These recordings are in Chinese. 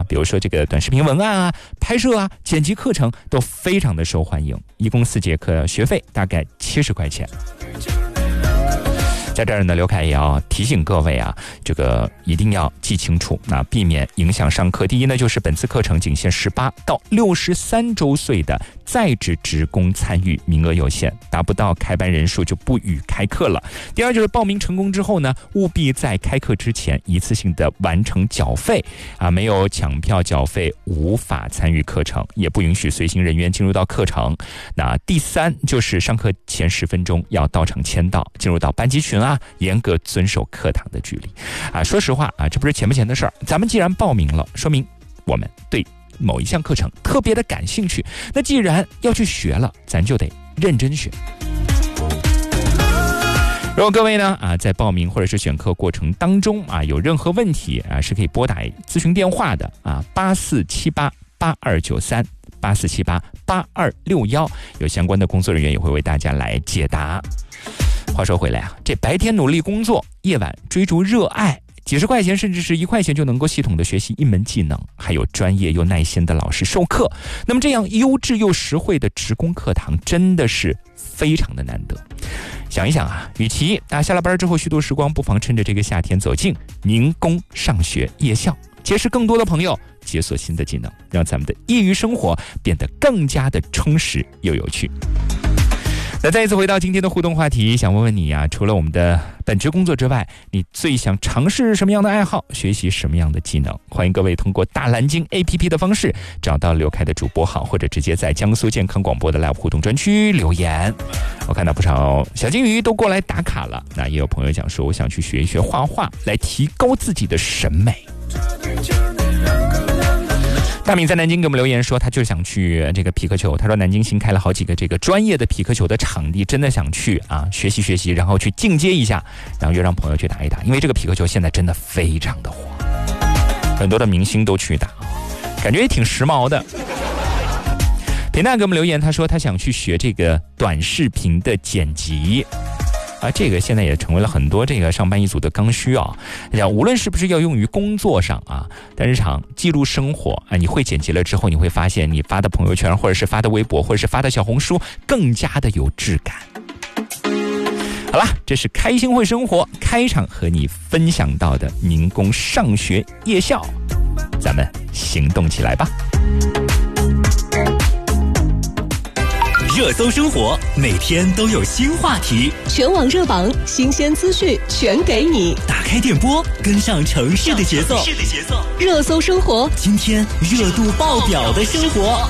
比如说这个短视频文案啊、拍摄啊、剪辑课程都非常的受欢迎，一共4节课，学费大概70块钱。在这儿呢，刘凯也要提醒各位啊，这个一定要记清楚，避免影响上课。第一呢，就是本次课程仅限18到63周岁的在职职工参与，名额有限，达不到开班人数就不予开课了。第二就是报名成功之后呢，务必在开课之前一次性的完成缴费没有抢票缴费无法参与课程，也不允许随行人员进入到课程。那第三就是上课前10分钟要到场签到，进入到班级群严格遵守课堂的距离说实话这不是钱不钱的事儿，咱们既然报名了，说明我们对某一项课程特别的感兴趣，那既然要去学了，咱就得认真学。如果各位呢在报名或者是选课过程当中有任何问题是可以拨打咨询电话的84788293 84788261，有相关的工作人员也会为大家来解答。话说回来这白天努力工作，夜晚追逐热爱，几十块钱甚至是1块钱就能够系统的学习一门技能，还有专业又耐心的老师授课，那么这样优质又实惠的职工课堂真的是非常的难得。想一想与其下了班之后虚度时光，不妨趁着这个夏天走进民工上学夜校，结识更多的朋友，解锁新的技能，让咱们的业余生活变得更加的充实又有趣。那再一次回到今天的互动话题，想问问你除了我们的本职工作之外，你最想尝试什么样的爱好，学习什么样的技能？欢迎各位通过大蓝鲸 APP 的方式找到刘开的主播号，或者直接在江苏健康广播的 Live 互动专区留言。我看到不少小金鱼都过来打卡了，那也有朋友讲说，我想去学一学画画，来提高自己的审美。大敏在南京给我们留言说，他就想去这个匹克球。他说南京新开了好几个这个专业的匹克球的场地，真的想去学习学习，然后去进阶一下，然后又让朋友去打一打。因为这个匹克球现在真的非常的火，很多的明星都去打，感觉也挺时髦的。平淡给我们留言，他说他想去学这个短视频的剪辑。这个现在也成为了很多这个上班一族的刚需无论是不是要用于工作上但日常记录生活你会剪辑了之后，你会发现你发的朋友圈或者是发的微博或者是发的小红书更加的有质感。好了，这是开心会生活开场和你分享到的民工上学夜校，咱们行动起来吧。 热搜生活，每天都有新话题， 全网热榜，新鲜资讯全给你。 打开电波，跟上城市的节奏。 热搜生活， 今天热度爆表的生活。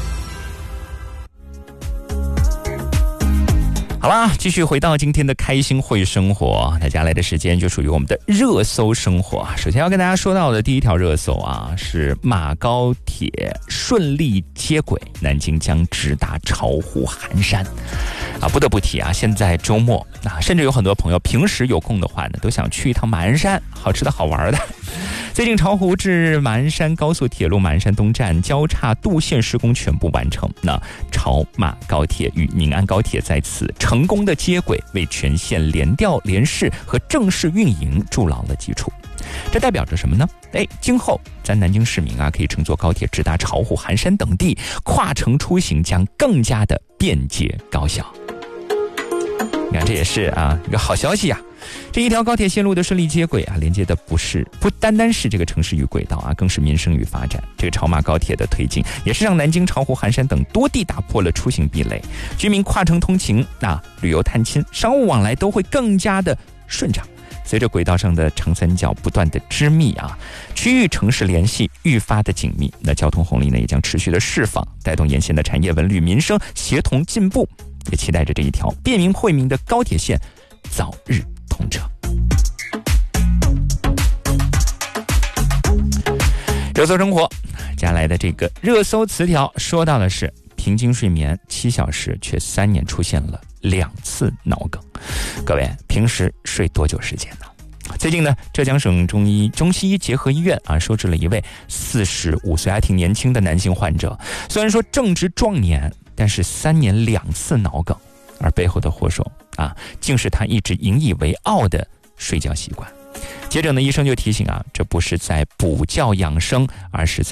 好啦，继续回到今天的开心会生活，大家来的时间就属于我们的热搜生活。首先要跟大家说到的第一条热搜是马高铁顺利接轨，南京将直达巢湖寒山不得不提现在周末甚至有很多朋友平时有空的话呢，都想去一趟马鞍山，好吃的好玩的。最近巢湖至马鞍山高速铁路马鞍山东站交叉渡线施工全部完成，那巢马高铁与宁安高铁在此成功的接轨，为全线联调联试和正式运营筑牢了基础。这代表着什么呢？今后咱南京市民可以乘坐高铁直达巢湖寒山等地，跨城出行将更加的便捷高效。你看，这也是一个好消息这一条高铁线路的顺利接轨连接的不单单是这个城市与轨道更是民生与发展。这个巢马高铁的推进，也是让南京、巢湖、寒山等多地打破了出行壁垒，居民跨城通勤旅游探亲、商务往来都会更加的顺畅。随着轨道上的长三角不断的织密区域城市联系愈发的紧密，那交通红利呢也将持续的释放，带动沿线的产业、文旅、民生协同进步。也期待着这一条便民惠民的高铁线早日通车。热搜生活加来的这个热搜词条说到的是，平均睡眠7小时，却3年出现了2次脑梗。各位平时睡多久时间呢？最近呢，浙江省中西医结合医院收治了一位45岁还挺年轻的男性患者，虽然说正值壮年，但是3年2次脑梗，而背后的祸首竟是他一直引以为傲的睡觉习惯。接着呢，医生就提醒这不是在补觉养生，而是在